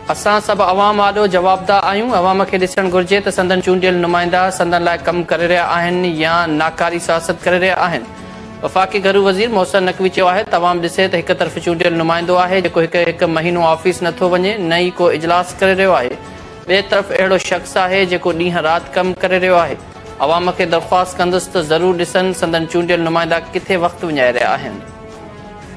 असां सभु अवाम आॾो जवाबदार आहियूं। अवाम खे ॾिसणु घुर्जे त संदन चूंडियल नुमाइंदा संदन लाइ कमु करे रहिया आहिनि या नाकारी सियासत करे रहिया आहिनि। वफ़ाक़ी घरू वज़ीर मोहसिन नक़वी चयो आहे त अवाम ॾिसे त हिक तरफ़ चूंडियल नुमाइंदो आहे जेको हिकु महीनो ऑफिस नथो वञे, न ई को इजलास करे रहियो आहे। ॿिए तरफ़ अहिड़ो शख़्स आहे जेको ॾींहुं राति कमु करे रहियो आहे। अवाम खे दरख़्वास्त कंदुसि त ज़रूरु ॾिसनि संदन चूंडियल नुमाइंदा किथे वक़्तु विञाए रहिया आहिनि।